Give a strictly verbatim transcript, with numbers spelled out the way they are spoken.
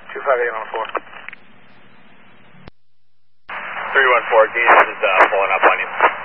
two five eight on four. three one four, Geese is uh, pulling up on you.